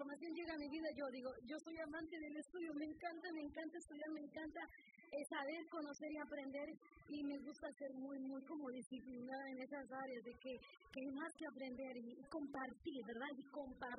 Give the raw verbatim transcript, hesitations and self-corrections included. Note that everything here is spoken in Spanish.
información llega a mi vida, yo digo, yo soy amante del estudio, me encanta, me encanta estudiar, me encanta eh, saber, conocer y aprender, y me gusta ser muy, muy como disciplinada en esas áreas de que, que hay más que aprender y compartir, ¿verdad? Y compartir